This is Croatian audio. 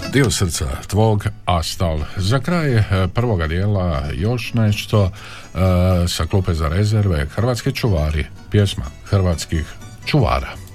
Dio srca tvog, Astal. Za kraj prvoga dijela još nešto sa klupe za rezerve, Hrvatski čuvari, pjesma hrvatskih čuvara.